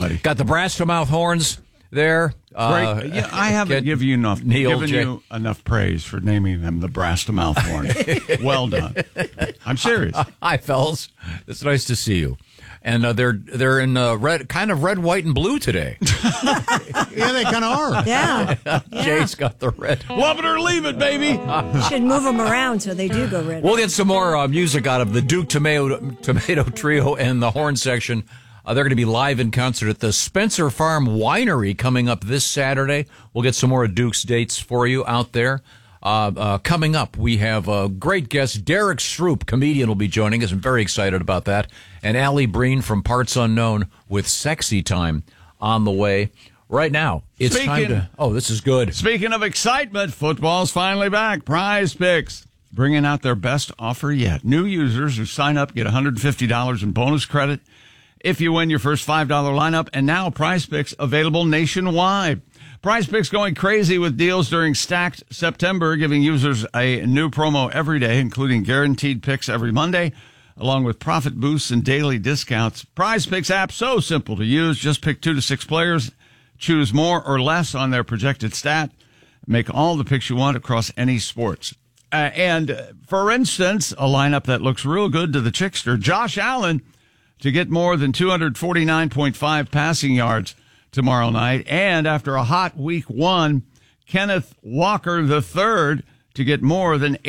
buddy. Got the brass to mouth horns there. Great. Yeah, I haven't given you enough praise for naming them the brass to mouth horns. Well done. I'm serious. Hi, fellas. It's nice to see you. And they're in red, kind of red, white, and blue today. Yeah, they kind of are. Yeah. Jay's got the red. Love it or leave it, baby. Should move them around so they do go red. We'll get some more music out of the Duke Tomato Trio and the horn section. They're going to be live in concert at the Spencer Farm Winery coming up this Saturday. We'll get some more of Duke's dates for you out there. Coming up, we have a great guest, Derek Stroop, comedian, will be joining us. I'm very excited about that. And Allie Breen from Parts Unknown with Sexy Time on the way. Right now, it's time to... Oh, this is good. Speaking of excitement, football's finally back. Prize Picks bringing out their best offer yet. New users who sign up get $150 in bonus credit if you win your first $5 lineup. And now Prize Picks available nationwide. Prize Picks going crazy with deals during Stacked September, giving users a new promo every day, including guaranteed picks every Monday, along with profit boosts and daily discounts. Prize Picks app, so simple to use. Just pick 2 to 6 players, choose more or less on their projected stat, make all the picks you want across any sports. And for instance, a lineup that looks real good to the Chickster, Josh Allen to get more than 249.5 passing yards tomorrow night. And after a hot week 1, Kenneth Walker III to get more than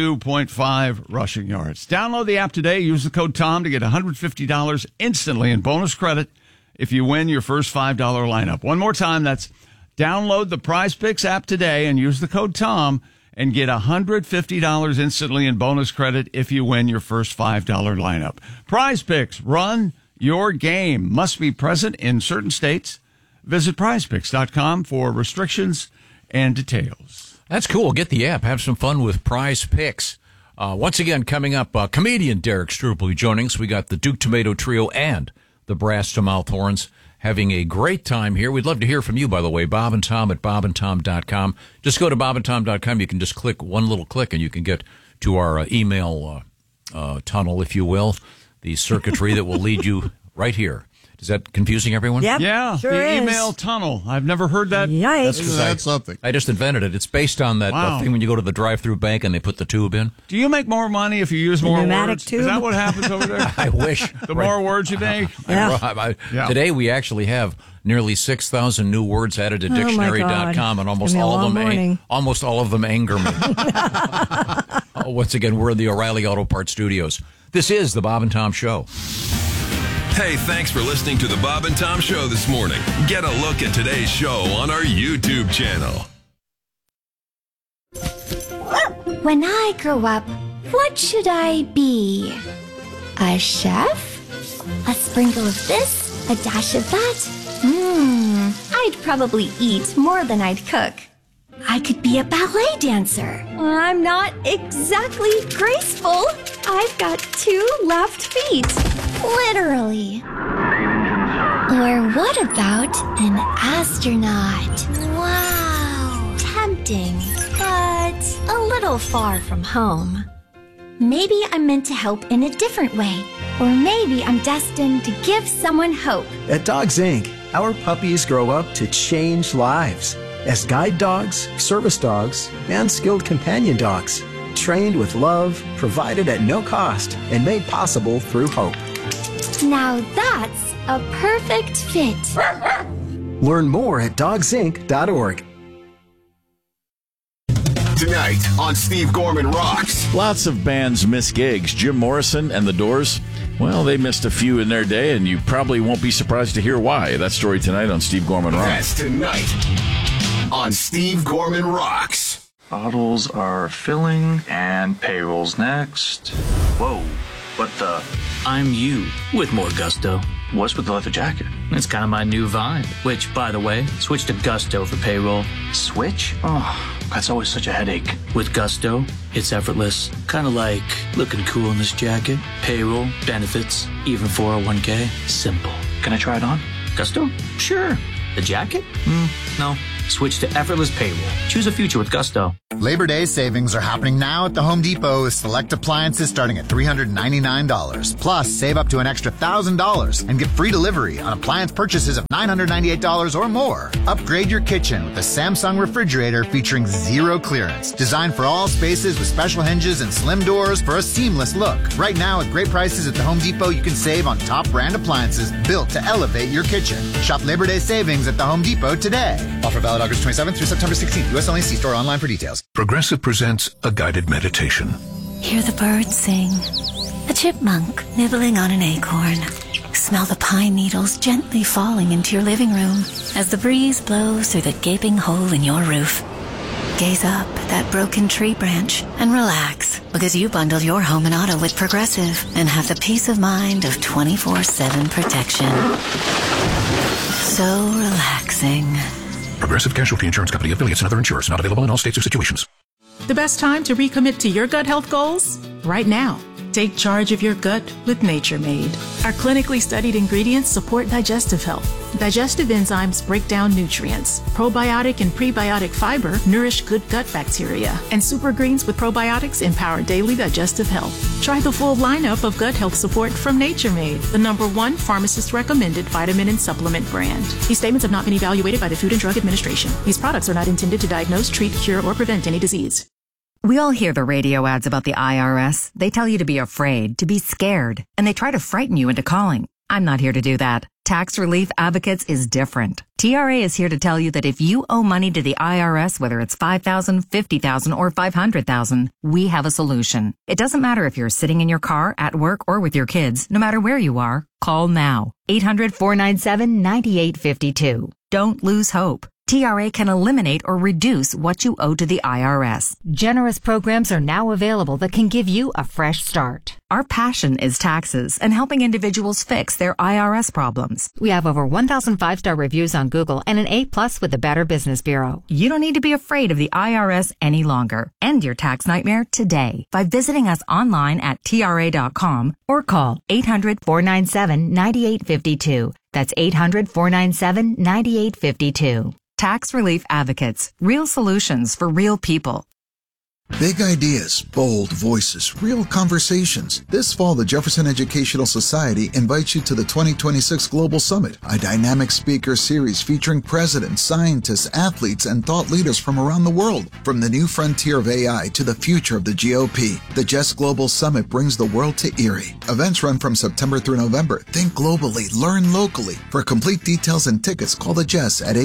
82.5 rushing yards. Download the app today. Use the code TOM to get $150 instantly in bonus credit if you win your first $5 lineup. One more time, that's download the Prize Picks app today and use the code TOM and get $150 instantly in bonus credit if you win your first $5 lineup. Prize Picks, run your game. Must be present in certain states. Visit prizepicks.com for restrictions and details. That's cool. Get the app. Have some fun with Prize Picks. Once again, coming up, comedian Derek Stroop will be joining us. We got the Duke Tomato Trio and the Brass to Mouth Horns having a great time here. We'd love to hear from you, by the way. Bob and Tom at bobandtom.com. Just go to bobandtom.com. You can just click one little click and you can get to our email tunnel, if you will, the circuitry that will lead you right here. Is that confusing everyone? Yep, yeah, sure the is. email tunnel. I've never heard that. Yikes. That's something. I just invented it. It's based on that thing when you go to the drive-through bank and they put the tube in. Do you make more money if you use more pneumatic words? tube? Is that what happens over there? I wish. The more words you make? Yeah. Today we actually have nearly 6,000 new words added to Oh, my dictionary.com, and God. It's gonna be almost all of them anger me. Once again, we're in the O'Reilly Auto Parts Studios. This is the Bob and Tom Show. Hey, thanks for listening to the Bob and Tom Show this morning. Get a look at today's show on our YouTube channel. When I grow up, what should I be? A chef? A sprinkle of this? A dash of that? I'd probably eat more than I'd cook. I could be a ballet dancer. I'm not exactly graceful. I've got 2 left feet. Literally. Or what about an astronaut? Wow. Tempting, but a little far from home. Maybe I'm meant to help in a different way. Or maybe I'm destined to give someone hope. At Dogs Inc., our puppies grow up to change lives as guide dogs, service dogs, and skilled companion dogs, trained with love, provided at no cost, and made possible through hope. Now that's a perfect fit. Learn more at dogsinc.org. Tonight on Steve Gorman Rocks. Lots of bands miss gigs. Jim Morrison and The Doors, well, they missed a few in their day, and you probably won't be surprised to hear why. That story tonight on Steve Gorman Rocks. That's tonight on Steve Gorman Rocks. Bottles are filling, and payroll's next. Whoa, what the? I'm you with more gusto. What's with the leather jacket? It's kind of my new vibe. Which, by the way, switch to Gusto for payroll. Switch? Oh, that's always such a headache. With Gusto, it's effortless. Kind of like looking cool in this jacket. Payroll, benefits, even 401k. Simple. Can I try it on? Gusto? Sure. The jacket? No. Switch to effortless payroll. Choose a future with Gusto. Labor Day savings are happening now at the Home Depot with select appliances starting at $399. Plus, save up to an extra $1,000 and get free delivery on appliance purchases of $998 or more. Upgrade your kitchen with a Samsung refrigerator featuring zero clearance. Designed for all spaces with special hinges and slim doors for a seamless look. Right now, at great prices at the Home Depot, you can save on top brand appliances built to elevate your kitchen. Shop Labor Day savings at the Home Depot today. Offer valid August 27th through September 16th. U.S. only. See store online for details. Progressive presents a guided meditation. Hear the birds sing. A chipmunk nibbling on an acorn. Smell the pine needles gently falling into your living room as the breeze blows through the gaping hole in your roof. Gaze up at that broken tree branch and relax because you bundle your home and auto with Progressive and have the peace of mind of 24/7 protection. So relaxing. Progressive Casualty Insurance Company, affiliates, and other insurers. Not available in all states or situations. The best time to recommit to your gut health goals? Right now. Take charge of your gut with Nature Made. Our clinically studied ingredients support digestive health. Digestive enzymes break down nutrients. Probiotic and prebiotic fiber nourish good gut bacteria. And super greens with probiotics empower daily digestive health. Try the full lineup of gut health support from Nature Made, the #1 pharmacist-recommended vitamin and supplement brand. These statements have not been evaluated by the Food and Drug Administration. These products are not intended to diagnose, treat, cure, or prevent any disease. We all hear the radio ads about the IRS. They tell you to be afraid, to be scared, and they try to frighten you into calling. I'm not here to do that. Tax Relief Advocates is different. TRA is here to tell you that if you owe money to the IRS, whether it's $5,000, $50,000, or $500,000, we have a solution. It doesn't matter if you're sitting in your car, at work, or with your kids. No matter where you are, call now. 800-497-9852. Don't lose hope. TRA can eliminate or reduce what you owe to the IRS. Generous programs are now available that can give you a fresh start. Our passion is taxes and helping individuals fix their IRS problems. We have over 1,000 5-star reviews on Google and an A+ with the Better Business Bureau. You don't need to be afraid of the IRS any longer. End your tax nightmare today by visiting us online at TRA.com or call 800-497-9852. That's 800-497-9852. Tax Relief Advocates. Real solutions for real people. Big ideas, bold voices, real conversations. This fall, the Jefferson Educational Society invites you to the 2026 Global Summit, a dynamic speaker series featuring presidents, scientists, athletes, and thought leaders from around the world. From the new frontier of AI to the future of the GOP, the JES Global Summit brings the world to Erie. Events run from September through November. Think globally, learn locally. For complete details and tickets, call the JES at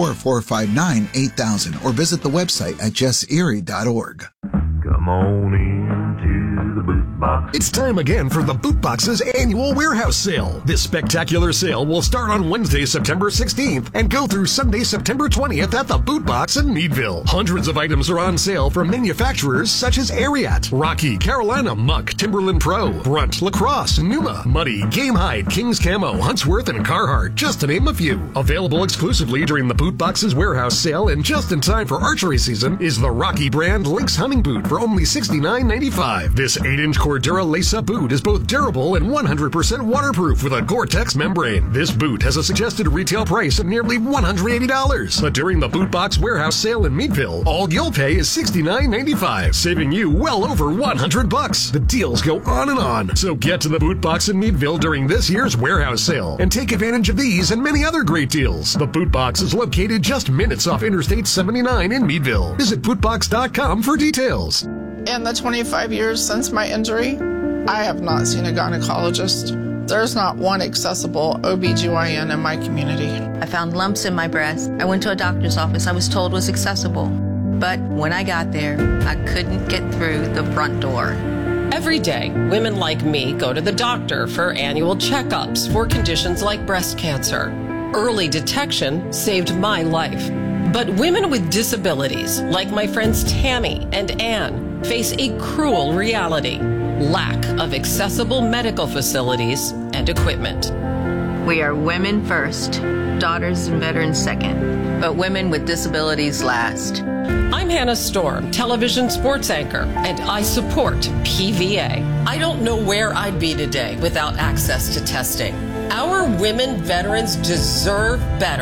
814-459-8000 or visit the website at jesserie.org. Come on into the boot box. It's time again for the Boot Box's annual warehouse sale. This spectacular sale will start on Wednesday, September 16th and go through Sunday, September 20th at the Boot Box in Meadville. Hundreds of items are on sale from manufacturers such as Ariat, Rocky, Carolina, Muck, Timberland Pro, Brunt, Lacrosse, Numa, Muddy, Game Hide, King's Camo, Huntsworth, and Carhartt, just to name a few. Available exclusively during the Boot Box's warehouse sale and just in time for archery season is the Rocky brand Lynx Hunting Boot for only $69.95. This 8-inch Cordura lace-up boot is both durable and 100% waterproof with a Gore-Tex membrane. This boot has a suggested retail price of nearly $180. But during the Boot Box warehouse sale in Meadville, all you'll pay is $69.95, saving you well over $100. The deals go on and on. So get to the Boot Box in Meadville during this year's warehouse sale and take advantage of these and many other great deals. The Boot Box is located just minutes off Interstate 79 in Meadville. Visit bootbox.com for details. In the 25 years since my injury, I have not seen a gynecologist. There's not one accessible OBGYN in my community. I found lumps in my breast. I went to a doctor's office I was told was accessible. But when I got there, I couldn't get through the front door. Every day, women like me go to the doctor for annual checkups for conditions like breast cancer. Early detection saved my life. But women with disabilities, like my friends Tammy and Ann, face a cruel reality: lack of accessible medical facilities and equipment. We are women first, daughters and veterans second, but women with disabilities last. I'm Hannah Storm, television sports anchor, and I support PVA. I don't know where I'd be today without access to testing. Our women veterans deserve better.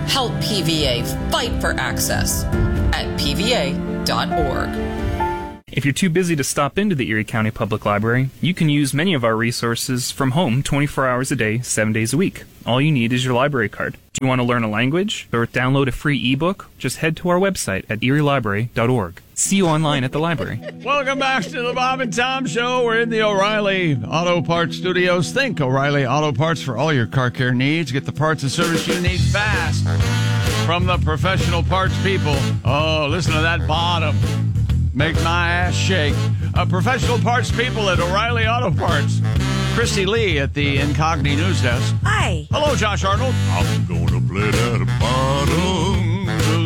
Help PVA fight for access at pva.org. If you're too busy to stop into the Erie County Public Library, you can use many of our resources from home 24 hours a day, 7 days a week. All you need is your library card. Do you want to learn a language or download a free ebook? Just head to our website at erielibrary.org. See you online at the library. Welcome back to the Bob and Tom Show. We're in the O'Reilly Auto Parts Studios. Think O'Reilly Auto Parts for all your car care needs. Get the parts and service you need fast from the professional parts people. Oh, listen to that bottom. Make my ass shake. Professional parts people at O'Reilly Auto Parts. Christy Lee at the Incogni News Desk. Hi. Hello, Josh Arnold. I'm gonna play that bottom.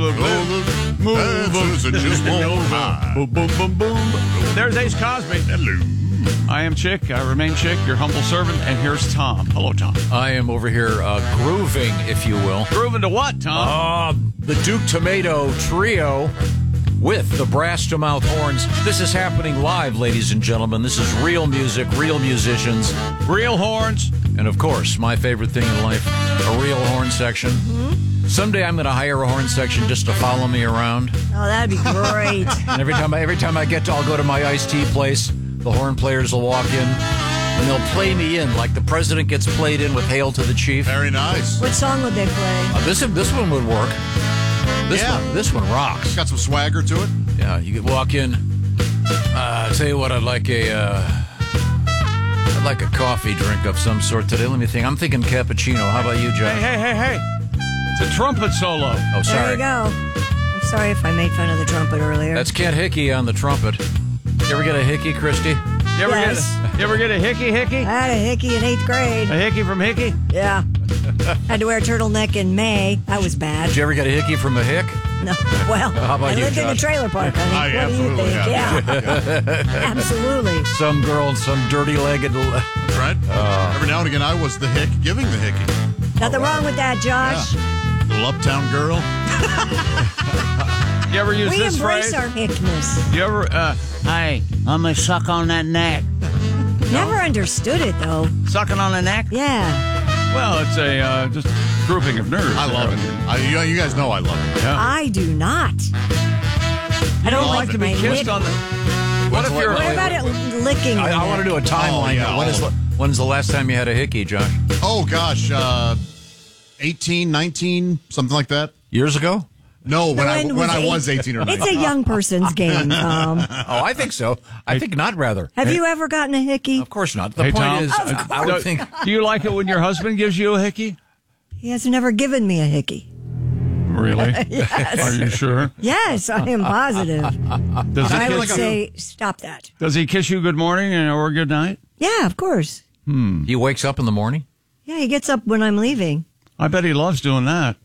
Move and just won't hide. Boom, boom, boom, boom. There's Ace Cosby. Hello. I am Chick. I remain Chick, your humble servant. And here's Tom. Hello, Tom. I am over here grooving, if you will. Grooving to what, Tom? The Duke Tomato Trio with the brass to mouth horns. This is happening live, ladies and gentlemen. This is real music, real musicians, real horns, and of course, my favorite thing in life, a real horn section. Mm-hmm. Someday I'm going to hire a horn section just to follow me around. Oh, that'd be great. And every time I get to, I'll go to my iced tea place. The horn players will walk in, and they'll play me in like the president gets played in with "Hail to the Chief." Very nice. What song would they play? This one would work. This one rocks. It's got some swagger to it. Yeah, you could walk in. I'll tell you what, I'd like a coffee drink of some sort today. Let me think. I'm thinking cappuccino. How about you, John? Hey. It's a trumpet solo. Oh, sorry. There you go. I'm sorry if I made fun of the trumpet earlier. That's Kent Hickey on the trumpet. You ever get a hickey, Christy? You ever get a hickey? I had a hickey in 8th grade. A hickey from Hickey? Yeah. Had to wear a turtleneck in May. That was bad. Did you ever get a hickey from a hick? No. Well, how about I lived Josh? in a trailer park. What do you think? Yeah. Absolutely. Some girl and some dirty-legged... That's right. Every now and again, I was the hick giving the hickey. Nothing wrong with that, Josh. Yeah. Little uptown girl. You ever use this phrase? We embrace our hickness. You ever, hey, I'm going to suck on that neck. Never understood it, though. Sucking on the neck? Yeah. Well, it's a just grouping of nerves. I love it. You guys know I love it. Yeah. I do not. I don't like to be kissed on the... What about it licking? I want to do a timeline. When's the last time you had a hickey, Josh? Oh, gosh. 18, 19, something like that. Years ago? No, when I was 18 or 19. It's a young person's game, Tom. Oh, I think so. I think not, rather. Have you ever gotten a hickey? Of course not. The point is, I would think... Do you like it when your husband gives you a hickey? He has never given me a hickey. Really? Yes. Are you sure? Yes, I am positive. I would say, stop that. Does he kiss you good morning or good night? Yeah, of course. He wakes up in the morning? Yeah, he gets up when I'm leaving. I bet he loves doing that.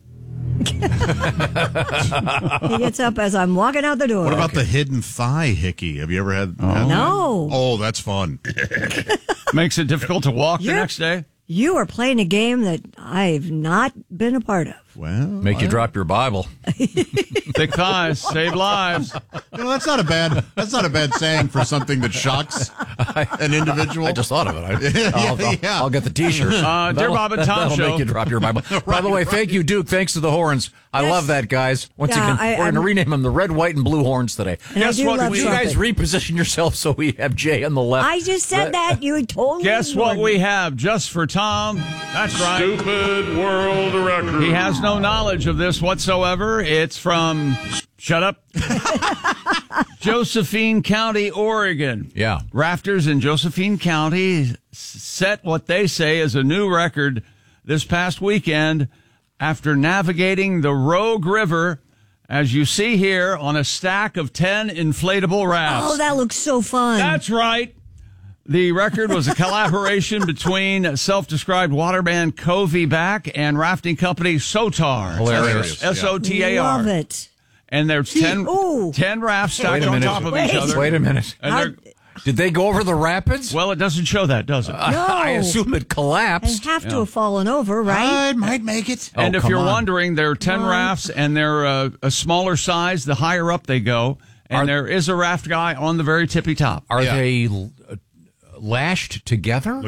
He gets up as I'm walking out the door. What about the hidden thigh hickey? Have you ever had? No. Oh, that's fun. Makes it difficult to walk the next day. You are playing a game that I've not been a part of. Well, make you drop your Bible. Thick thighs save lives. That's not a bad saying for something that shocks an individual. I just thought of it. I'll get the T-shirt. Dear Bob and Tom that'll Show. make you drop your Bible. By the way, thank you, Duke. Thanks to the horns. I love that, guys. Once again, we're going to rename them the Red, White, and Blue Horns today. Guess what? You guys reposition yourself so we have Jay on the left. I just said that. You totally. Guess what we have just for Tom? That's right. Stupid world record. He has no knowledge of this whatsoever. It's from, shut up, Josephine County, Oregon. Yeah. Rafters in Josephine County set what they say is a new record this past weekend after navigating the Rogue River, as you see here, on a stack of 10 inflatable rafts. Oh, that looks so fun. That's right. The record was a collaboration between self-described waterman Covey Back and rafting company Sotar. Hilarious. S-O-T-A-R. Love it. And there's 10 rafts stacked on top of each other. Wait a minute. Did they go over the rapids? Well, it doesn't show that, does it? No. I assume it collapsed. They have to have fallen over, right? I might make it. And if you're wondering, there are 10 rafts, and they're a smaller size the higher up they go. And there is a raft guy on the very tippy top. Are they lashed together? Look like it.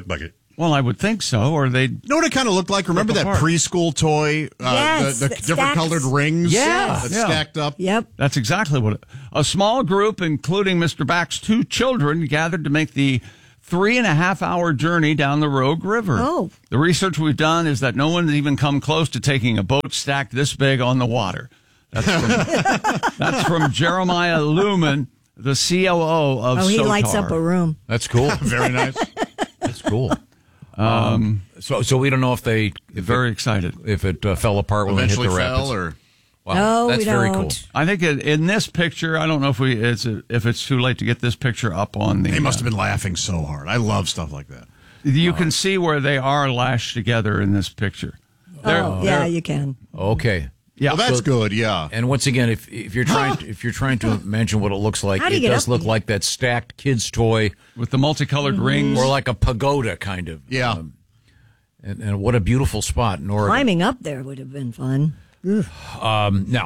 Well, I would think so, or they. You know what it kind of looked like? Remember that preschool toy? Yes, the different colored rings? Yeah. That stacked up? Yep. That's exactly what a small group, including Mr. Back's 2 children, gathered to make the 3.5-hour journey down the Rogue River. Oh. The research we've done is that no one's even come close to taking a boat stacked this big on the water. That's from Jeremiah Lumen, the COO of Oh, he SOTAR. lights up a room. That's cool. Very nice. That's cool. So we don't know if they very excited if it fell apart when Eventually they hit the fell, rapids. or wow, No, that's we very don't. cool. I think in this picture, I don't know if it's too late to get this picture up on the. they must have been laughing so hard. I love stuff like that. You can see where they are lashed together in this picture. Yeah, you can. Okay. Yeah, well, that's good. Yeah, and once again, if you're trying to imagine what it looks like, How do you it get does up look there? like that stacked kids' toy with the multicolored rings, or like a pagoda kind of. Yeah. And what a beautiful spot in Oregon. Climbing up there would have been fun. Now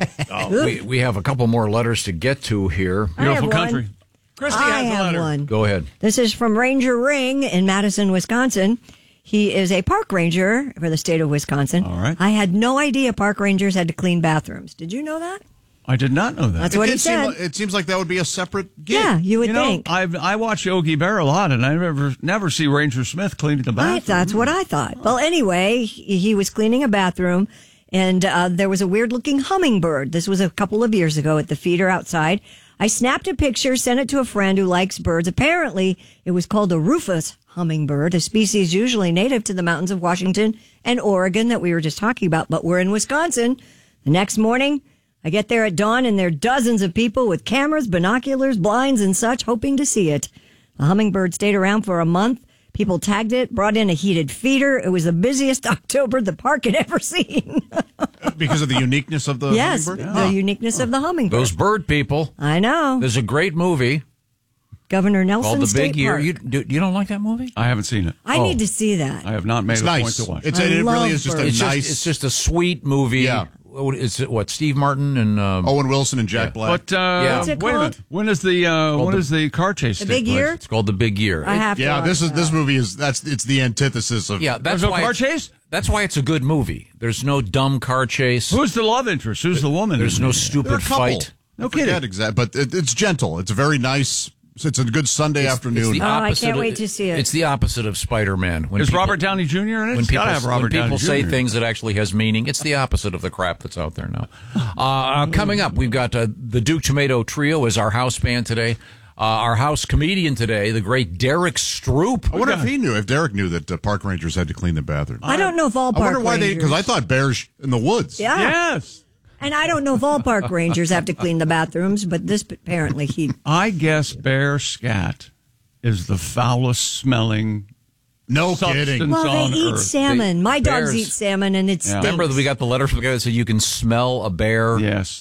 we have a couple more letters to get to here. I have beautiful one. country. Christy I has a have letter. one. Go ahead. This is from Ranger Ring in Madison, Wisconsin. He is a park ranger for the state of Wisconsin. All right. I had no idea park rangers had to clean bathrooms. Did you know that? I did not know that. That's what he did seem said. like- it seems like that would be a separate gig. Yeah, you would think. I watch Yogi Bear a lot, and I never see Ranger Smith cleaning the bathroom. That's what I thought. Well, anyway, he was cleaning a bathroom, and there was a weird-looking hummingbird. This was a couple of years ago at the feeder outside. I snapped a picture, sent it to a friend who likes birds. Apparently, it was called a rufous hummingbird, a species usually native to the mountains of Washington and Oregon that we were just talking about, but we're in Wisconsin. The next morning, I get there at dawn, and there are dozens of people with cameras, binoculars, blinds, and such, hoping to see it. The hummingbird stayed around for a month. People tagged it, brought in a heated feeder. It was the busiest October the park had ever seen. Because of the uniqueness of the Yes, hummingbird? the uniqueness of the hummingbird. Those bird people. I know. There's a great movie Governor Nelson called The State Big Year. Park. You don't like that movie? I haven't seen it. I need to see that. I have not made It's a point nice. to watch. It I really love is just a birds. nice. It's just a sweet movie. Yeah. It's what Steve Martin and Owen Wilson and Jack Black. But What's it wait a called? minute. When is the car chase? The take Big place? Year? It's called The Big Year. I have to Yeah, watch this that. movie it's the antithesis of. Yeah, that's There's no why car it's- chase? That's why it's a good movie. There's no dumb car chase. Who's the love interest? Who's the woman? There's no They're a stupid couple. fight. No I forget kidding. exactly, but it's gentle. It's a very nice. It's a good Sunday afternoon. the Oh, I opposite can't of- wait to see it. It's the opposite of Spider-Man. Is Robert Downey Jr. in it? When It's people, gotta have Robert when people Downey say Jr. things that actually has meaning, it's the opposite of the crap that's out there now. Coming up, we've got the Duke Tomato Trio as our house band today. Our house comedian today, the great Derek Stroop. I wonder if Derek knew that park rangers had to clean the bathroom. I don't know if all I park wonder why rangers. because I thought bears in the woods. Yeah. Yes. And I don't know if all park rangers have to clean the bathrooms, but this apparently he. I guess bear scat is the foulest smelling. No substance kidding. Well, on they eat earth. salmon. My dogs bears- eat salmon, and it stinks. Remember that we got the letter from the guy that said you can smell a bear Yes.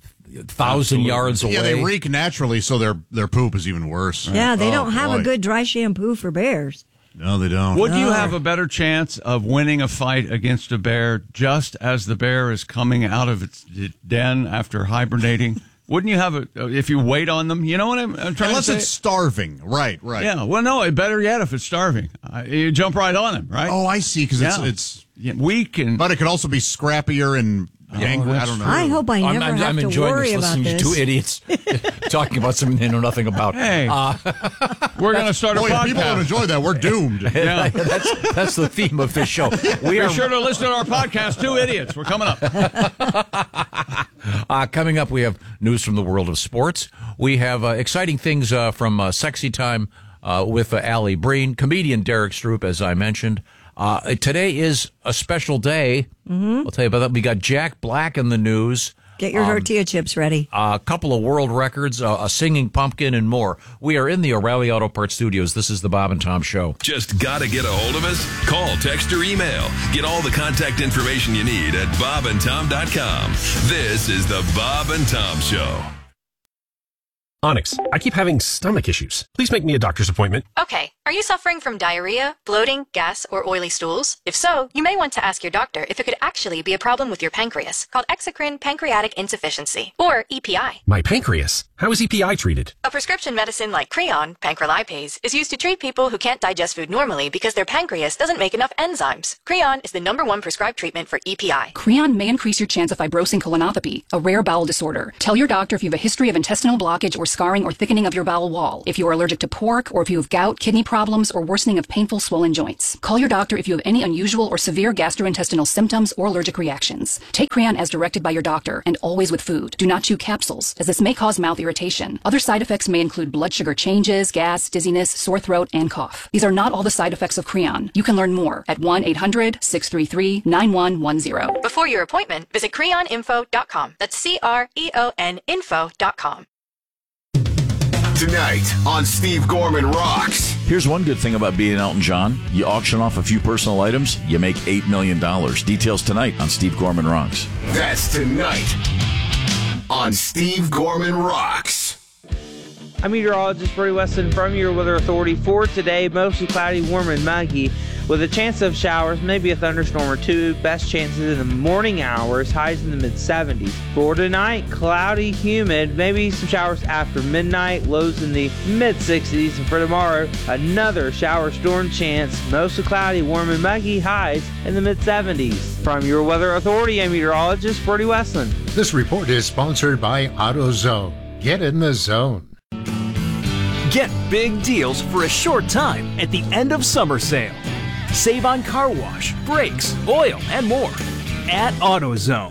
1,000 yards away. Yeah, they reek naturally, so their poop is even worse. Yeah, they Oh, don't have a boy. good dry shampoo for bears. No, they don't. Would you have a better chance of winning a fight against a bear just as the bear is coming out of its den after hibernating? Wouldn't you have if you wait on them? You know what I'm trying Unless to say? it's starving. Right. Yeah, well, no, better yet if it's starving. You jump right on him, right? Oh, I see, because Yeah. it's weak and... But it could also be scrappier and angry. I don't know. I hope I never have I'm to enjoying worry this, about listening this. to two idiots talking about something they know nothing about. Hey, we're going to start a Boy, if podcast. people don't enjoy that, we're doomed. Yeah. That's the theme of this show. Be sure to listen to our podcast, Two Idiots. We're coming up. Coming up, we have news from the world of sports. We have exciting things from Sexy Time with Allie Breen, comedian Derek Stroop, as I mentioned. Today is a special day. Mm-hmm. I'll tell you about that. We got Jack Black in the news. Get your tortilla chips ready. A couple of world records, a singing pumpkin, and more. We are in the O'Reilly Auto Parts studios. This is the Bob and Tom Show. Just got to get a hold of us? Call, text, or email. Get all the contact information you need at bobandtom.com. This is the Bob and Tom Show. Onyx, I keep having stomach issues. Please make me a doctor's appointment. Okay, Are you suffering from diarrhea, bloating, gas, or oily stools? If so, you may want to ask your doctor if it could actually be a problem with your pancreas, called exocrine pancreatic insufficiency, or EPI. My pancreas? How is EPI treated? A prescription medicine like Creon, pancrelipase, is used to treat people who can't digest food normally because their pancreas doesn't make enough enzymes. Creon is the #1 prescribed treatment for EPI. Creon may increase your chance of fibrosing colonopathy, a rare bowel disorder. Tell your doctor if you have a history of intestinal blockage or scarring or thickening of your bowel wall, if you are allergic to pork, or if you have gout, kidney problems, or worsening of painful swollen joints. Call your doctor if you have any unusual or severe gastrointestinal symptoms or allergic reactions. Take Creon as directed by your doctor, and always with food. Do not chew capsules, as this may cause mouth irritation. Other side effects may include blood sugar changes, gas, dizziness, sore throat, and cough. These are not all the side effects of Creon. You can learn more at 1-800-633-9110. Before your appointment, visit creoninfo.com. That's CREON info.com. Tonight on Steve Gorman Rocks. Here's one good thing about being Elton John. You auction off a few personal items, you make $8 million. Details tonight on Steve Gorman Rocks. That's tonight on Steve Gorman Rocks. I'm meteorologist Brody Weston from your Weather Authority. For today, mostly cloudy, warm, and muggy, with a chance of showers, maybe a thunderstorm or two. Best chances in the morning hours, highs in the mid-70s. For tonight, cloudy, humid, maybe some showers after midnight, lows in the mid-60s. And for tomorrow, another shower storm chance, mostly cloudy, warm, and muggy, highs in the mid-70s. From your Weather Authority, I'm meteorologist Brody Weston. This report is sponsored by AutoZone. Get in the zone. Get big deals for a short time at the end of summer sale. Save on car wash, brakes, oil, and more at AutoZone.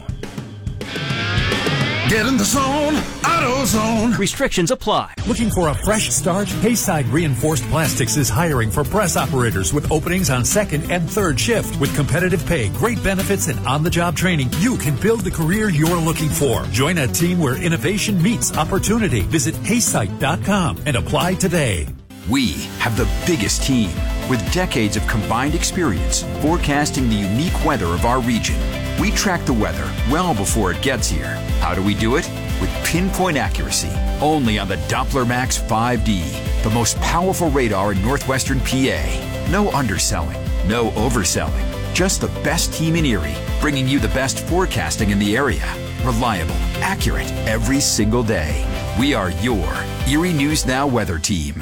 Get in the zone, AutoZone. Restrictions apply. Looking for a fresh start? Hayside Reinforced Plastics is hiring for press operators with openings on second and third shift. With competitive pay, great benefits, and on-the-job training, you can build the career you're looking for. Join a team where innovation meets opportunity. Visit haysite.com and apply today. We have the biggest team with decades of combined experience forecasting the unique weather of our region. We track the weather well before it gets here. How do we do it? With pinpoint accuracy, only on the Doppler Max 5D, the most powerful radar in northwestern PA. No underselling, no overselling, just the best team in Erie, bringing you the best forecasting in the area. Reliable, accurate, every single day. We are your Erie News Now weather team.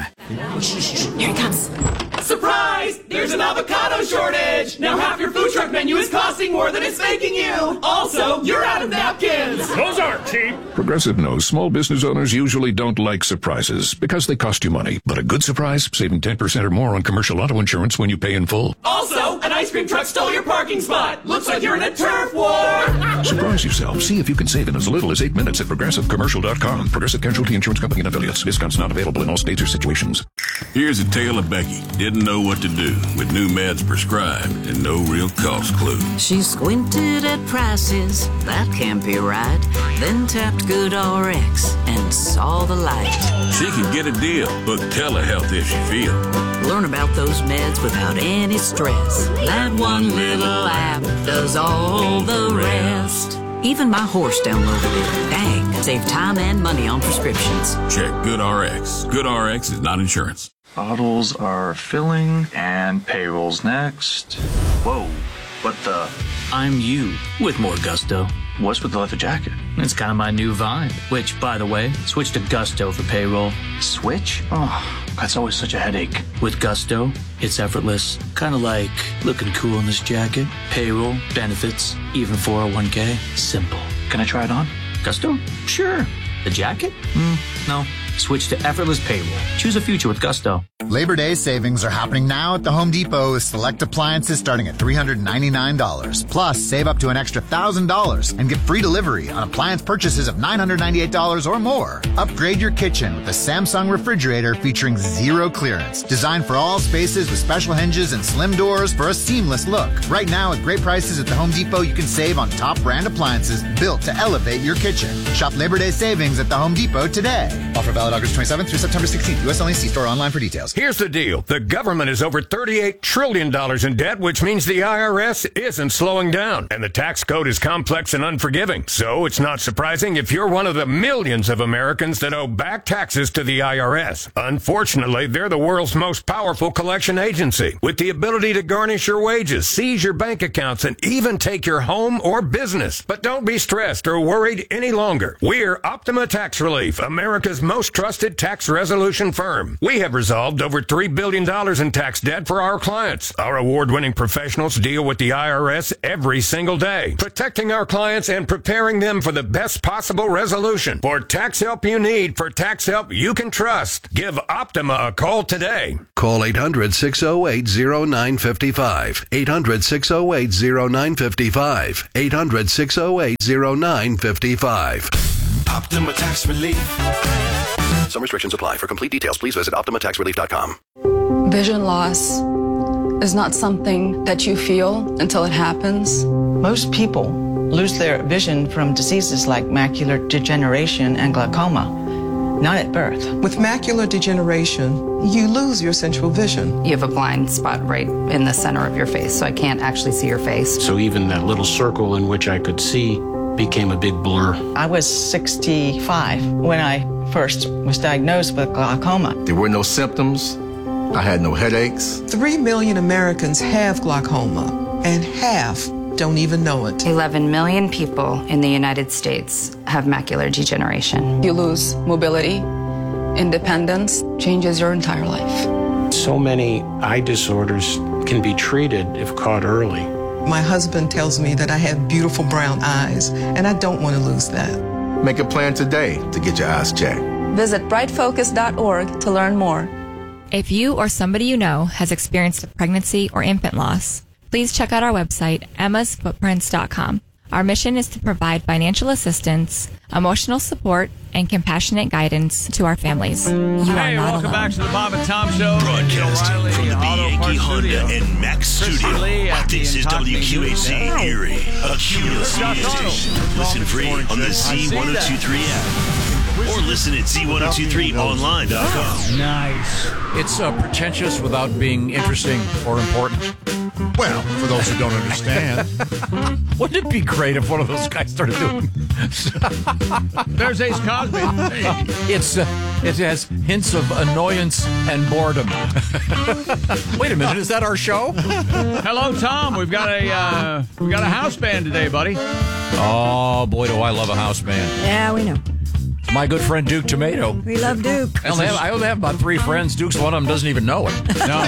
Here it comes. Surprise! There's an avocado shortage! Now half your food truck menu is costing more than it's making you! Also, you're out of napkins! Those aren't cheap. Progressive knows small business owners usually don't like surprises because they cost you money. But a good surprise, saving 10% or more on commercial auto insurance when you pay in full. Also, an ice cream truck stole your parking spot! Looks like you're in a turf war! Surprise yourself. See if you can save in as little as 8 minutes at ProgressiveCommercial.com. Progressive Casualty Insurance Company and Affiliates. Discounts not available in all states or situations. Here's a tale of Becky. Didn't know what to do with new meds prescribed and no real cost clue. She squinted at prices, that can't be right. Then tapped GoodRx and saw the light. She can get a deal. Book telehealth if she feels. Learn about those meds without any stress. That one little app does all the rest. Even my horse downloaded it. Dang, save time and money on prescriptions. Check GoodRx. GoodRx is not insurance. Bottles are filling and payrolls next. Whoa, what the? I'm you with more gusto. What's with the leather jacket? It's kind of my new vibe. Which, by the way, switch to Gusto for payroll. Switch? Oh, that's always such a headache. With Gusto, it's effortless. Kind of like looking cool in this jacket. Payroll, benefits, even 401k. Simple. Can I try it on? Gusto? Sure. The jacket? No. Switch to effortless payroll. Choose a future with Gusto. Labor Day savings are happening now at the Home Depot with select appliances starting at $399. Plus, save up to an extra $1,000 and get free delivery on appliance purchases of $998 or more. Upgrade your kitchen with a Samsung refrigerator featuring zero clearance. Designed for all spaces with special hinges and slim doors for a seamless look. Right now, with great prices at the Home Depot, you can save on top brand appliances built to elevate your kitchen. Shop Labor Day savings at the Home Depot today. Offer valid Valid August 27th through September 16th. U.S. only. See store online for details. Here's the deal. The government is over $38 trillion in debt, which means the IRS isn't slowing down. And the tax code is complex and unforgiving. So it's not surprising if you're one of the millions of Americans that owe back taxes to the IRS. Unfortunately, they're the world's most powerful collection agency, with the ability to garnish your wages, seize your bank accounts, and even take your home or business. But don't be stressed or worried any longer. We're Optima Tax Relief, America's most trusted tax resolution firm. We have resolved over $3 billion in tax debt for our clients. Our award-winning professionals deal with the IRS every single day, protecting our clients and preparing them for the best possible resolution. For tax help you need, for tax help you can trust, give Optima a call today. Call 800-608-0955. 800-608-0955. 800-608-0955. Optima Tax Relief. Some restrictions apply. For complete details, please visit OptimaTaxRelief.com. Vision loss is not something that you feel until it happens. Most people lose their vision from diseases like macular degeneration and glaucoma, not at birth. With macular degeneration, you lose your central vision. You have a blind spot right in the center of your face, so I can't actually see your face. So even that little circle in which I could see became a big blur. I was 65 when I first was diagnosed with glaucoma. There were no symptoms. I had no headaches. 3 million Americans have glaucoma, and half don't even know it. 11 million people in the United States have macular degeneration. You lose mobility, independence, changes your entire life. So many eye disorders can be treated if caught early. My husband tells me that I have beautiful brown eyes, and I don't want to lose that. Make a plan today to get your eyes checked. Visit brightfocus.org to learn more. If you or somebody you know has experienced a pregnancy or infant loss, please check out our website, emmasfootprints.com. Our mission is to provide financial assistance, emotional support, and compassionate guidance to our families. You are Hey, not welcome alone. back to the Bob and Tom Show. Broadcasting O'Reilly from the Auto Yankee Parts Honda Studio. and Max Studio. This is WQAC Erie, a Cumulus station. Listen free on the Z1023 app. Or listen at Z1023online.com. Nice. It's pretentious without being interesting or important. Well, for those who don't understand. Wouldn't it be great if one of those guys started doing... There's Ace Cosby. It has hints of annoyance and boredom. Wait a minute, is that our show? Hello, Tom. We've got a house band today, buddy. Oh, boy, do I love a house band. Yeah, we know. My good friend Duke Tomato. We love Duke. I only have about 3 friends. Duke's one of them doesn't even know it. No.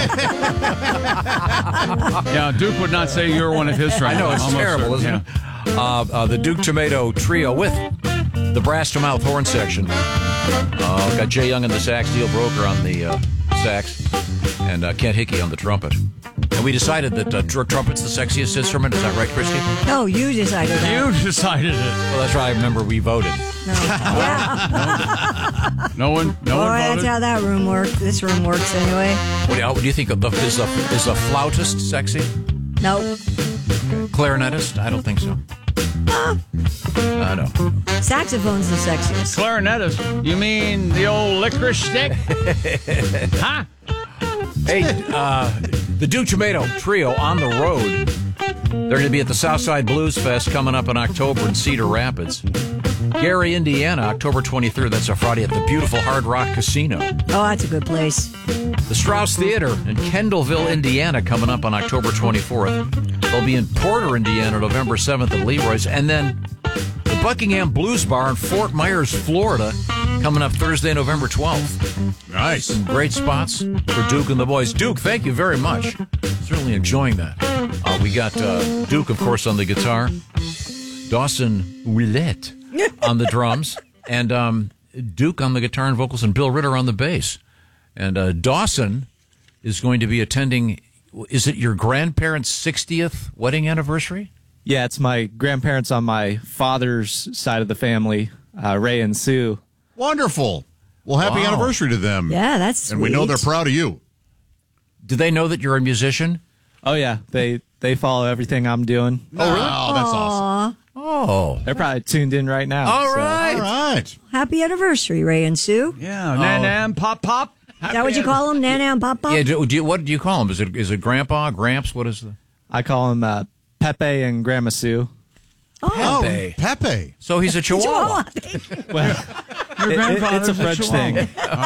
Yeah, Duke would not say you're one of his friends. I know, it's Almost terrible, certain, isn't it? The Duke Tomato Trio with the brass to mouth horn section. Got Jay Young and the sax, Steel Broker on the sax, and Kent Hickey on the trumpet. And we decided that trumpet's the sexiest instrument. Is that right, Christy? No, you decided that. You decided it. Well, that's right. I remember we voted. No one Boy, that's voted. how that room works. This room works anyway. What do you think of is a flautist sexy? No. Clarinetist? I don't think so. I know. Saxophone's the sexiest. Clarinetist? You mean the old licorice stick? Huh? Hey, the Duke Tomato Trio on the road. They're going to be at the Southside Blues Fest coming up in October in Cedar Rapids. Gary, Indiana, October 23rd. That's a Friday at the beautiful Hard Rock Casino. Oh, that's a good place. The Strauss Theater in Kendallville, Indiana, coming up on October 24th. They'll be in Porter, Indiana, November 7th at Leroy's. And then the Buckingham Blues Bar in Fort Myers, Florida, coming up Thursday, November 12th. Nice. Some great spots for Duke and the boys. Duke, thank you very much. Certainly enjoying that. We got Duke, of course, on the guitar. Dawson Willette on the drums. And Duke on the guitar and vocals, and Bill Ritter on the bass. And Dawson is going to be attending, is it your grandparents' 60th wedding anniversary? Yeah, it's my grandparents on my father's side of the family, Ray and Sue. Wonderful. Well, happy anniversary to them. Yeah, that's sweet. And we know they're proud of you. Do they know that you're a musician? Oh, yeah. They follow everything I'm doing. Oh, really? Oh, that's awesome. Oh. They're probably tuned in right now. All so. right. All right. Happy anniversary, Ray and Sue. Yeah, Nan, Pop, Pop. Is that what you call them? Nan, Pop, Pop? Yeah, what do you call him? Is it Grandpa, Gramps? What is the... I call him Pepe and Grandma Sue. Pepe. Pepe. So he's a Chihuahua. Well, it's a French thing.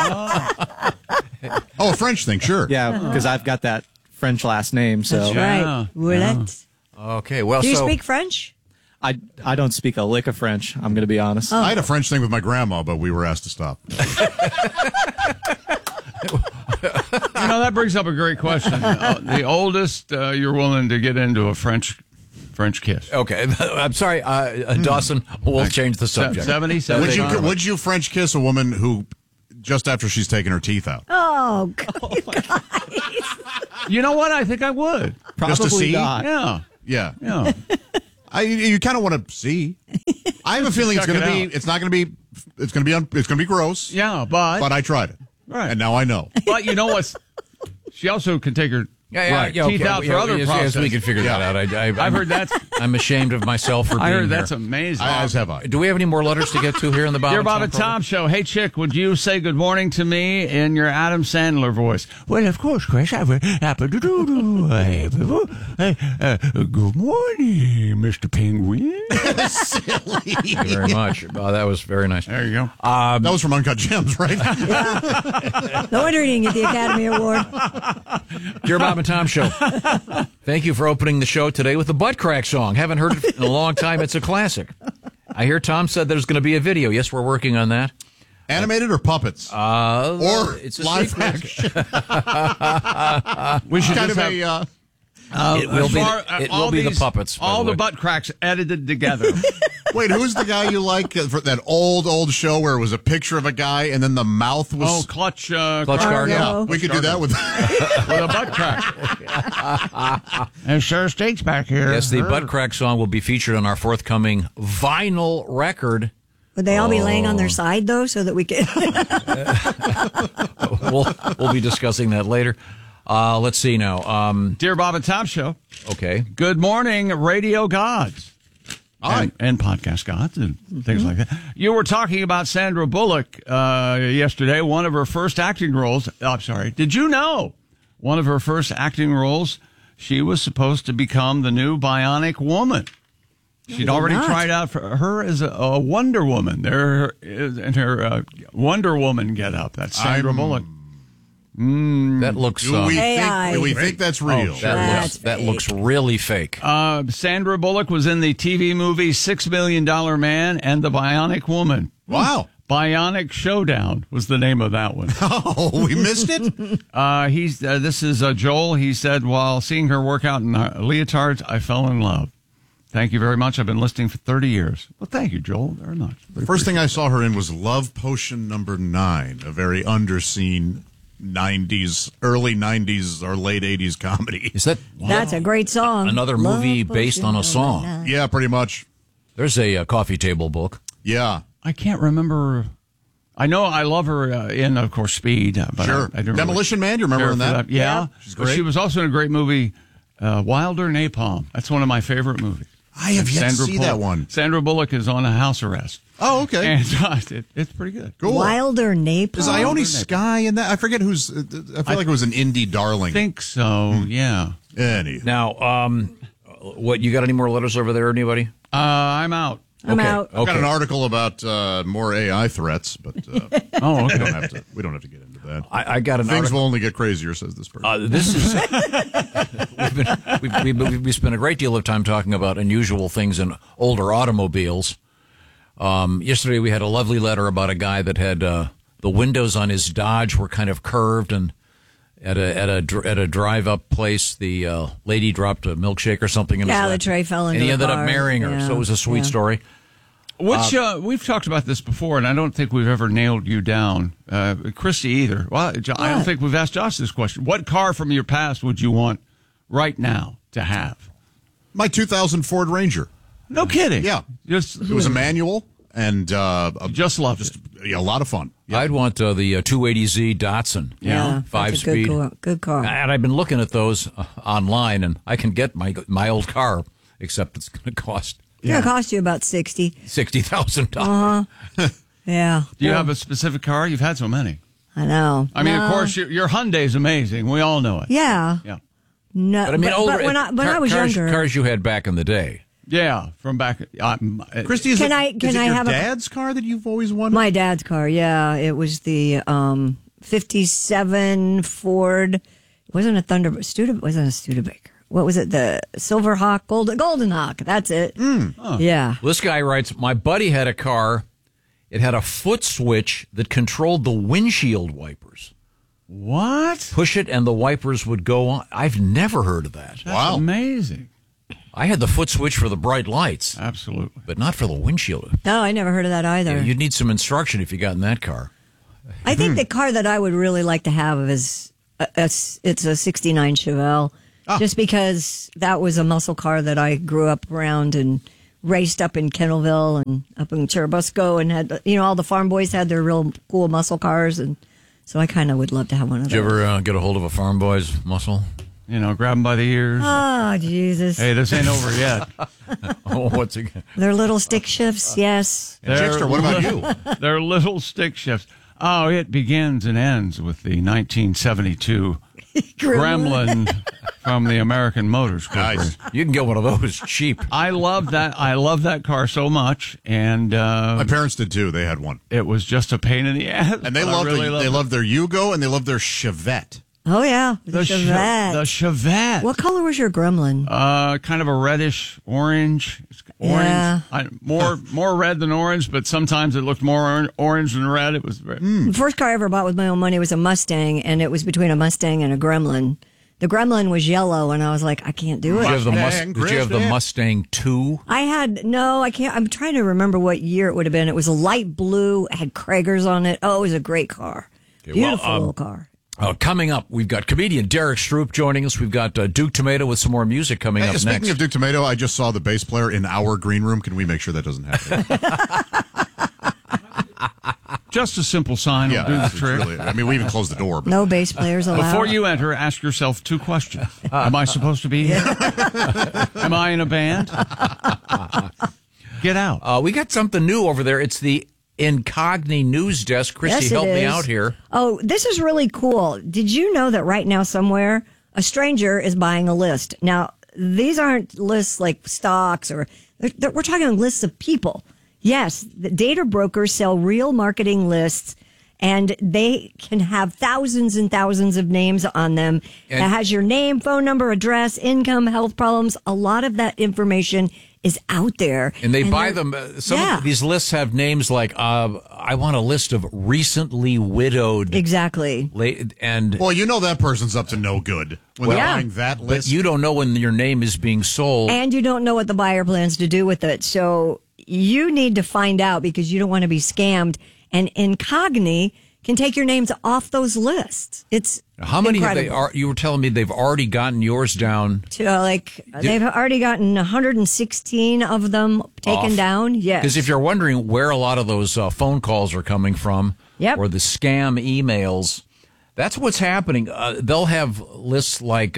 Oh, a French thing, sure. Yeah, because I've got that French last name. So That's right. Roulette. Okay, well, Do you speak French? I don't speak a lick of French, I'm going to be honest. I had a French thing with my grandma, but we were asked to stop. That brings up a great question. The oldest you're willing to get into a French kiss. Okay, I'm sorry, Dawson. We'll change the subject. 70. Would you French kiss a woman who just after she's taken her teeth out? Oh, guys. You know what? I think I would. Just to see? Not. Yeah. Yeah. You kind of want to see. I have a feeling it's going to be gross. Yeah, but I tried it. Right. And now I know. But you know what? She also can take her teeth out for other processes. Yes, we can figure that out. I've heard that. I'm ashamed of myself for being here. I heard that's amazing. As have I. Do we have any more letters to get to here in the Bob Dear and Bob Tom and Tom Show. Hey, chick, would you say good morning to me in your Adam Sandler voice? Well, of course, Chris. I would happen to do. Good morning, Mr. Penguin. Silly. Thank you very much. That was very nice. There you go. That was from Uncut Gems, right? No wonder he didn't get the Academy Award. Dear Bob and Tom Show, thank you for opening the show today with the Butt Crack song. Haven't heard it in a long time. It's a classic. I hear Tom said there's going to be a video. Yes, we're working on that. Animated or puppets? Or it's a live secret. action? We should kind of have it will be the puppets. All the butt cracks edited together. Wait, who's the guy you like for that old show where it was a picture of a guy and then the mouth was... Clutch Card. Yeah, we could do that with a butt crack. And Sir Steaks back here. Yes, the Butt Crack song will be featured on our forthcoming vinyl record. Would they all be laying on their side, though, so that we can... We'll be discussing that later. Let's see now. Dear Bob and Tom Show. Okay. Good morning, radio gods. And podcast gods and things like that. You were talking about Sandra Bullock yesterday, one of her first acting roles. I'm sorry. Did you know one of her first acting roles, she was supposed to become the new Bionic Woman? She'd already tried out for her as a Wonder Woman. There in her Wonder Woman get-up. That's Sandra Bullock. That looks. Do we think that's real? That looks really fake. Sandra Bullock was in the TV movie $6 Million Man and the Bionic Woman. Wow. Bionic Showdown was the name of that one. Oh, we missed it? This is Joel. He said, while seeing her work out in leotards, I fell in love. Thank you very much. I've been listening for 30 years. Well, thank you, Joel, very much. First thing I saw her in was Love Potion number 9, a very underseen 90s, early 90s or late 80s comedy. Is that? That's a great song. Another movie based on a song. Yeah, pretty much. There's a coffee table book. Yeah. I can't remember. I know I love her in, of course, Speed. But Sure. I don't Demolition Man, you remember in that? Yeah. She's great. But she was also in a great movie, Wilder Napalm. That's one of my favorite movies. I have yet to see that one. Sandra Bullock is on a house arrest. Oh, okay. And it's pretty good. Cool. Wilder Napalm. Is Ione Skye in that? I forget who's. I feel like it was an indie darling. I think so, yeah. Anyway. Now, what, you got any more letters over there, anybody? I'm out. I'm out. I've got an article about more AI threats, but okay. we don't have to get into that. I got an Things article. will only get crazier, says this person. This is we spent a great deal of time talking about unusual things in older automobiles. Yesterday we had a lovely letter about a guy that had the windows on his Dodge were kind of curved, and at a drive-up place, the lady dropped a milkshake or something in his lap, the tray fell into and he the ended car. up marrying her. Yeah. So it was a sweet story. Which we've talked about this before, and I don't think we've ever nailed you down, Christy, either. Well, I don't think we've asked Josh this question. What car from your past would you want right now to have? My 2000 Ford Ranger. No kidding. Yeah. It was a manual, and just loved it. Yeah, a lot of fun. Yeah. I'd want the 280Z Datsun. Yeah, 5-speed. Good car. And I've been looking at those online, and I can get my old car, except it's going to cost It's going to cost you about $60,000. Yeah. Do you have a specific car? You've had so many. I know. I mean, of course, your Hyundai's amazing. We all know it. Yeah. Yeah. No, But I mean, older, when I was younger. Cars you had back in the day. Yeah, from back. Christy, is Can it, I is it your have dad's car that you've always wanted? My dad's car, yeah. It was the 57 Ford. It wasn't a Thunderbird. Wasn't a Studebaker. What was it? The Silverhawk, Golden Hawk. That's it. Yeah. Well, this guy writes, my buddy had a car. It had a foot switch that controlled the windshield wipers. What? Push it and the wipers would go on. I've never heard of that. That's amazing. I had the foot switch for the bright lights. Absolutely. But not for the windshield. No, I never heard of that either. Yeah, you'd need some instruction if you got in that car. I think the car that I would really like to have is it's a 69 Chevelle. Just because that was a muscle car that I grew up around and raced up in Kennelville and up in Churubusco and had, all the farm boys had their real cool muscle cars. And so I kind of would love to have one of those. Did you ever get a hold of a farm boy's muscle? Grab them by the ears. Oh, Jesus. Hey, this ain't over yet. What's it? Their little stick shifts, yes. Chickster, what about you? They're little stick shifts. Oh, it begins and ends with the 1972 Gremlin from the American Motors Corporation. Nice. You can get one of those cheap. I love that. I love that car so much, and my parents did too. They had one. It was just a pain in the ass, and they loved they loved their Yugo and they loved their Chevette. Oh yeah, the Chevette. The Chevette. What color was your Gremlin? Kind of a reddish orange. Yeah. More red than orange, but sometimes it looked more orange than red. It was The first car I ever bought with my own money was a Mustang, and it was between a Mustang and a Gremlin. The Gremlin was yellow, and I was like, I can't do it. Did you have the Mustang 2? I can't. I'm trying to remember what year it would have been. It was a light blue, it had Kragers on it. Oh, it was a great car. Beautiful little car. Coming up, we've got comedian Derek Stroop joining us. We've got Duke Tomato with some more music coming up next. Speaking of Duke Tomato, I just saw the bass player in our green room. Can we make sure that doesn't happen? Just a simple sign will do the trick. Really, we even closed the door. But. No bass players allowed. Before you enter, ask yourself 2 questions. Am I supposed to be here? Am I in a band? Get out. We got something new over there. It's the Incogni News Desk. Christy, help me out here. Oh, this is really cool. Did you know that right now somewhere a stranger is buying a list? Now, these aren't lists like stocks or we're talking lists of people. Yes, the data brokers sell real marketing lists, and they can have thousands and thousands of names on them. It has your name, phone number, address, income, health problems. A lot of that information is out there. And they buy them. Some of these lists have names like, I want a list of recently widowed. Exactly. Well, you know that person's up to no good when they're buying that list. But you don't know when your name is being sold. And you don't know what the buyer plans to do with it. So you need to find out because you don't want to be scammed. And Incogni can take your names off those lists. It's how many incredible. have they? You were telling me they've already gotten yours down. To they've already gotten 116 of them taken down. Yes. Because if you're wondering where a lot of those phone calls are coming from, or the scam emails, that's what's happening. They'll have lists like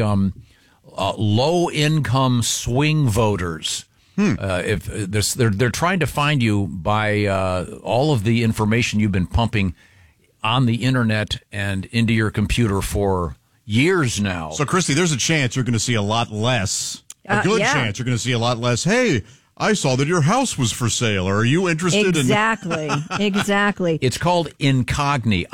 low income swing voters. If they're trying to find you by all of the information you've been pumping on the internet and into your computer for years now. So, Christy, there's a chance you're going to see a lot less. A good chance you're going to see a lot less. Hey, I saw that your house was for sale. Are you interested Exactly. It's called Incogni,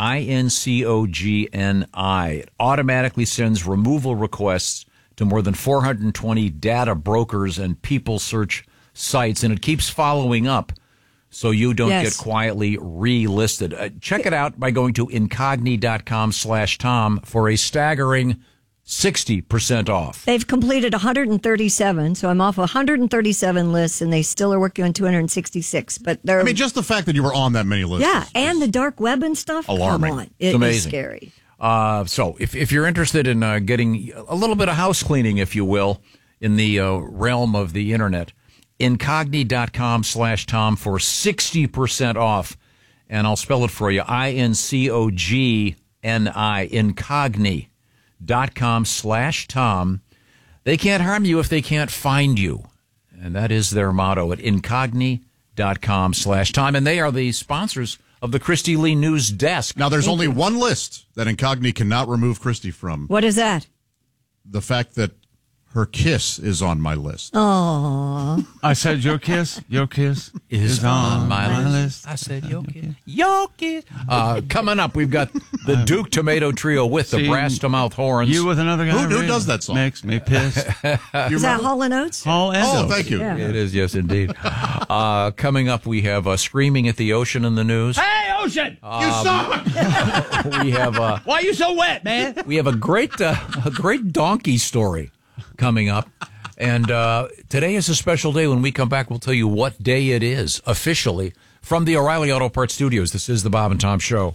INCOGNI. It automatically sends removal requests to more than 420 data brokers and people search sites, and it keeps following up so you don't get quietly relisted. Check it out by going to incogni.com/Tom for a staggering 60% off. They've completed 137, so I'm off 137 lists, and they still are working on 266. But they're just the fact that you were on that many lists. Yeah, and the dark web and stuff. Alarming. Come on. It's amazing. Is scary. So if you're interested in getting a little bit of house cleaning, if you will, in the realm of the internet, incogni.com/Tom for 60% off. And I'll spell it for you. INCOGNI, incogni.com/Tom. They can't harm you if they can't find you. And that is their motto at incogni.com/time. And they are the sponsors of the Christy Lee News Desk. Now, there's only one list that Incogni cannot remove Christy from. What is that? The fact that her kiss is on my list. Oh, I said your kiss is on my list. I said your kiss. Coming up, we've got the Duke Tomato Trio with the brass-to-mouth horns. You with another guy. Who does that song? Makes me piss. Is that Hall & Oates? Hall & Oates. Oh, thank you. Yeah. It is, yes, indeed. Coming up, we have Screaming at the Ocean in the news. Hey, Ocean! You suck! We have Why are you so wet, man? we have a great donkey story coming up. And today is a special day. When we come back, we'll tell you what day it is officially from the O'Reilly Auto Parts Studios. This is the Bob and Tom Show.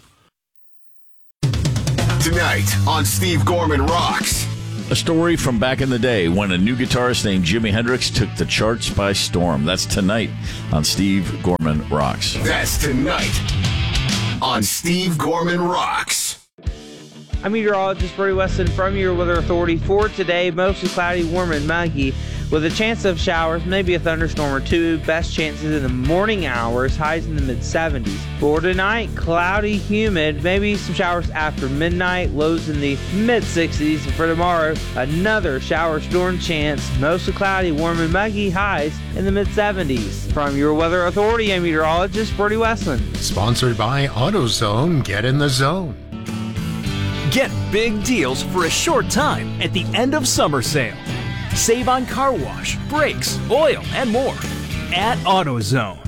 Tonight on Steve Gorman Rocks. A story from back in the day when a new guitarist named Jimi Hendrix took the charts by storm. That's tonight on Steve Gorman Rocks. That's tonight on Steve Gorman Rocks. I'm meteorologist Brody Weston from your Weather Authority for today. Mostly cloudy, warm, and muggy with a chance of showers, maybe a thunderstorm or two. Best chances in the morning hours, highs in the mid-70s. For tonight, cloudy, humid, maybe some showers after midnight, lows in the mid-60s. And for tomorrow, another shower storm chance, mostly cloudy, warm, and muggy, highs in the mid-70s. From your Weather Authority, I'm meteorologist Brody Westland. Sponsored by AutoZone. Get in the zone. Get big deals for a short time at the end of summer sale. Save on car wash, brakes, oil, and more at AutoZone.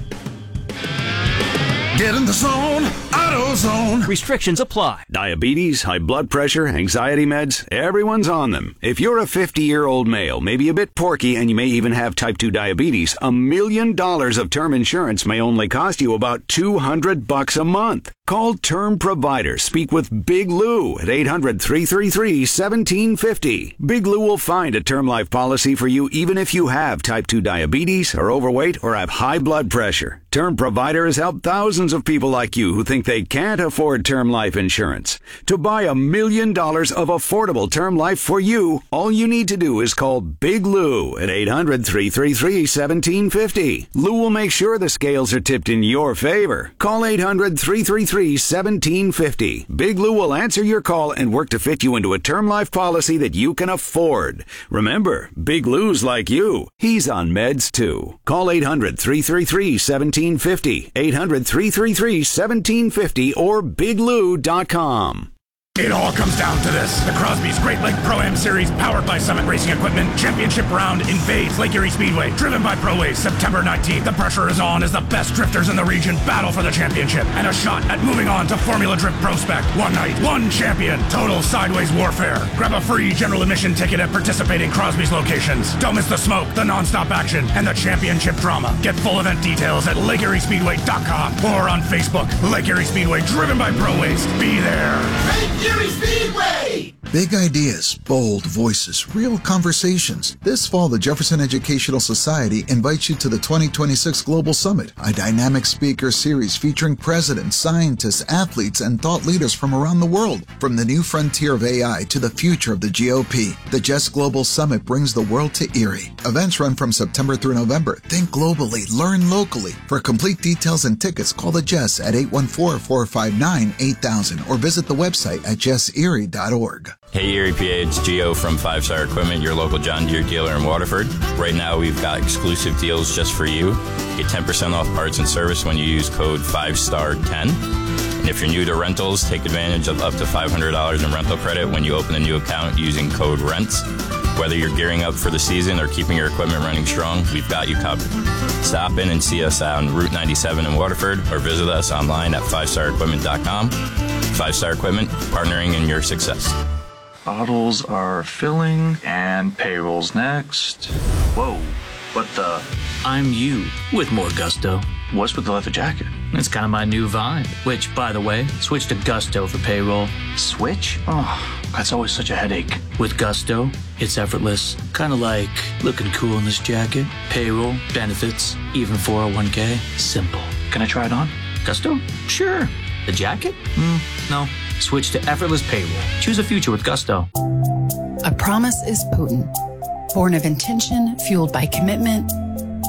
Get in the zone, AutoZone. Restrictions apply. Diabetes, high blood pressure, anxiety meds, everyone's on them. If you're a 50-year-old male, maybe a bit porky, and you may even have type 2 diabetes, $1 million of term insurance may only cost you about $200 a month. Call Term Provider. Speak with Big Lou at 800-333-1750. Big Lou will find a term life policy for you even if you have type 2 diabetes, are overweight, or have high blood pressure. Term Provider has helped thousands of people like you who think they can't afford term life insurance. To buy $1 million of affordable term life for you, all you need to do is call Big Lou at 800-333-1750. Lou will make sure the scales are tipped in your favor. Call 800-333-1750. Big Lou will answer your call and work to fit you into a term life policy that you can afford. Remember, Big Lou's like you. He's on meds too. Call 800-333-1750. 800-333-1750 or biglou.com. It all comes down to this. The Crosby's Great Lake Pro-Am Series, powered by Summit Racing Equipment, championship round invades Lake Erie Speedway, driven by ProWays, September 19th. The pressure is on as the best drifters in the region battle for the championship and a shot at moving on to Formula Drift Pro Spec. One night, one champion, total sideways warfare. Grab a free general admission ticket at participating Crosby's locations. Don't miss the smoke, the non-stop action, and the championship drama. Get full event details at LakeErieSpeedway.com or on Facebook. Lake Erie Speedway, driven by ProWays. Be there. Lake Erie Speedway! Big ideas, bold voices, real conversations. This fall, the Jefferson Educational Society invites you to the 2026 Global Summit, a dynamic speaker series featuring presidents, scientists, athletes, and thought leaders from around the world. From the new frontier of AI to the future of the GOP, the Jess Global Summit brings the world to Erie. Events run from September through November. Think globally, learn locally. For complete details and tickets, call the Jess at 814-459-8000 or visit the website at jesserie.org. Hey Erie PA, it's Gio from 5 Star Equipment, your local John Deere dealer in Waterford. Right now we've got exclusive deals just for you. Get 10% off parts and service when you use code 5STAR10. And if you're new to rentals, take advantage of up to $500 in rental credit when you open a new account using code RENTS. Whether you're gearing up for the season or keeping your equipment running strong, we've got you covered. Stop in and see us on Route 97 in Waterford or visit us online at 5starequipment.com. 5 Star Equipment, partnering in your success. Bottles are filling and payroll's next. Whoa, what the? I'm you with more gusto. What's with the leather jacket? It's kind of my new vibe. Which, by the way, switch to Gusto for payroll. Switch? Oh, that's always such a headache. With Gusto, it's effortless. Kind of like looking cool in this jacket. Payroll, benefits, even 401k. Simple. Can I try it on? Gusto? Sure. The jacket? No. Switch to effortless payroll. Choose a future with Gusto. A promise is potent. Born of intention, fueled by commitment,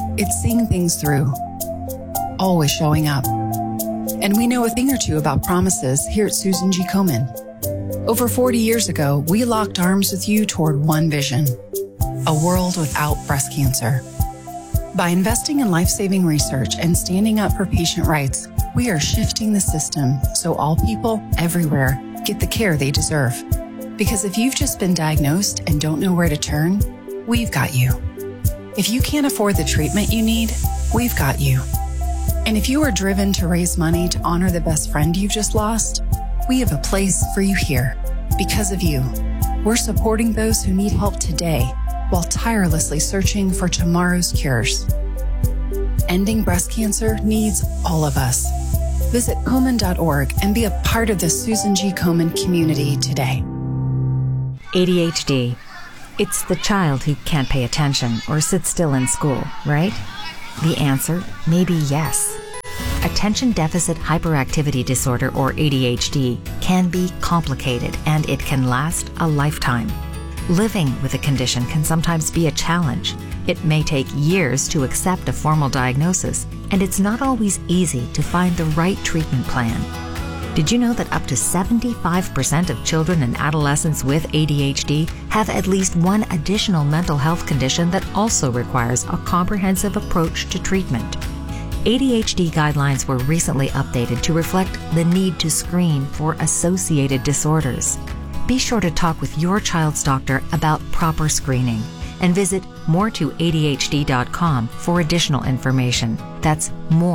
It's seeing things through, always showing up. And we know a thing or two about promises here at Susan G. Komen. Over 40 years ago, we locked arms with you toward one vision: a world without breast cancer. By investing in life-saving research and standing up for patient rights, we are shifting the system so all people everywhere get the care they deserve. Because if you've just been diagnosed and don't know where to turn, we've got you. If you can't afford the treatment you need, we've got you. And if you are driven to raise money to honor the best friend you've just lost, we have a place for you here. Because of you, we're supporting those who need help today while tirelessly searching for tomorrow's cures. Ending breast cancer needs all of us. Visit Komen.org and be a part of the Susan G. Komen community today. ADHD. It's the child who can't pay attention or sit still in school, right? The answer may be yes. Attention Deficit Hyperactivity Disorder, or ADHD, can be complicated and it can last a lifetime. Living with a condition can sometimes be a challenge. It may take years to accept a formal diagnosis, and it's not always easy to find the right treatment plan. Did you know that up to 75% of children and adolescents with ADHD have at least one additional mental health condition that also requires a comprehensive approach to treatment? ADHD guidelines were recently updated to reflect the need to screen for associated disorders. Be sure to talk with your child's doctor about proper screening and visit moretoadhd.com for additional information. That's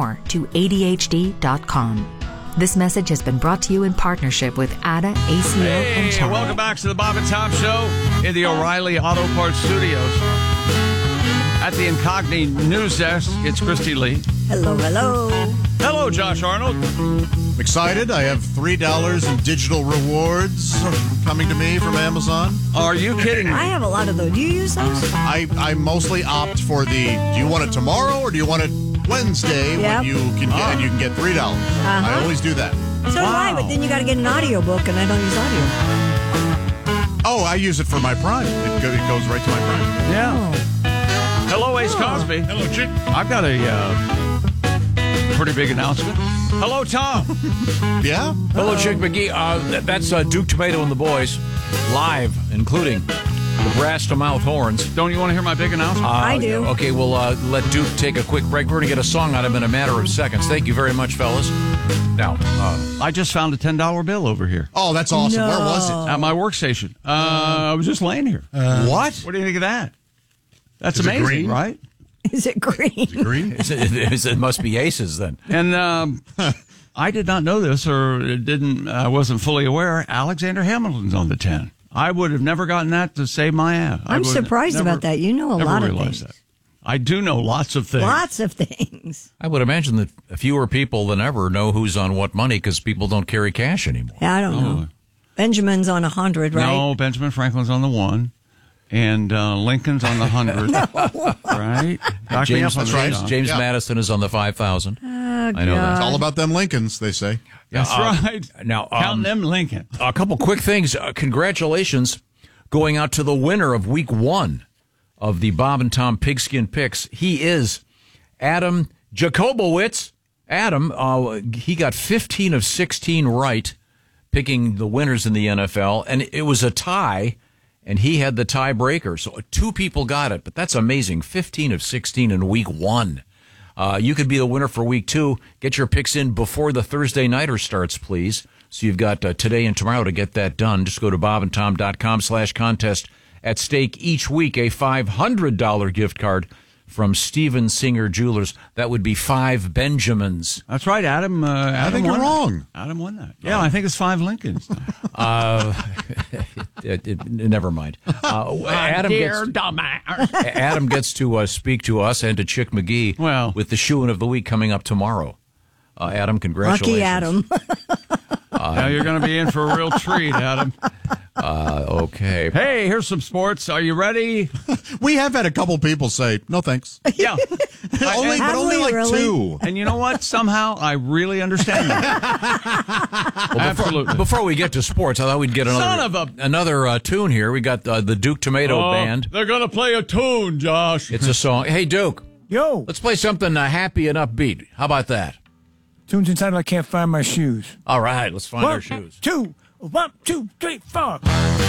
moretoadhd.com. This message has been brought to you in partnership with ADA, ACO, and Channel. Welcome back to the Bob and Tom Show in the O'Reilly Auto Parts Studios. At the Incogni News Desk, it's Christy Lee. Hello, hello. Hello, Josh Arnold. I'm excited. I have $3 in digital rewards coming to me from Amazon. Are you kidding me? I have a lot of those. Do you use those? I mostly opt for the, do you want it tomorrow or do you want it Wednesday when you can get, and you can get $3. I always do that. So do I, but then you got to get an audiobook, and I don't use audio. Oh, I use it for my Prime. It goes right to my Prime. Yeah. Hello, Ace Cosby. Hello, Chick. I've got a pretty big announcement. Hello, Tom. Yeah? Hello, Chick McGee. That's Duke Tomato and the Boys, live, including the brass to mouth horns. Don't you want to hear my big announcement? I do. Okay, we'll let Duke take a quick break. We're going to get a song out of him in a matter of seconds. Thank you very much, fellas. Now, I just found a $10 bill over here. Oh, that's awesome. No. Where was it? At my workstation. I was just laying here. What? What do you think of that? That's Is it amazing, green? right? Is it green? Green? It must be Aces then. And I did not know this, or I wasn't fully aware. Alexander Hamilton's on the 10. I would have never gotten that to save my ass. I'm surprised about that. You know a lot of things. That. I do know lots of things. Lots of things. I would imagine that fewer people than ever know who's on what money because people don't carry cash anymore. Yeah, I don't know. Benjamin's on 100, right? No, Benjamin Franklin's on the 1. And Lincoln's on the 100. Right? James Madison is on the 5,000. I know that. It's all about them Lincolns, they say. That's right. Now, count them Lincoln. A couple quick things. Congratulations going out to the winner of week 1 of the Bob and Tom Pigskin Picks. He is Adam Jacobowitz. Adam, he got 15 of 16 right, picking the winners in the NFL, and it was a tie. And he had the tiebreaker. So 2 people got it, but that's amazing. 15 of 16 in week 1. You could be the winner for week 2. Get your picks in before the Thursday Nighter starts, please. So you've got today and tomorrow to get that done. Just go to bobandtom.com/contest. At stake each week, a $500 gift card from Steven Singer Jewelers. That would be 5 Benjamins. That's right, Adam. I think you're wrong. Adam won that. Yeah, I think it's 5 Lincolns. Never mind. Adam gets to speak to us and to Chick McGee with the shoe-in of the week coming up tomorrow. Adam, congratulations. Lucky Adam. Now you're going to be in for a real treat, Adam. Okay. Hey, here's some sports. Are you ready? We have had a couple people say, no thanks. Yeah. only like really? 2. And you know what? Somehow I really understand that. Well, Absolutely. Before we get to sports, I thought we'd get another tune here. We got the Duke Tomato Band. They're going to play a tune, Josh. It's a song. Hey, Duke. Yo. Let's play something happy and upbeat. How about that? Tunes entitled I Can't Find My Shoes. All right, let's find our shoes. 1, 2, 3, 4.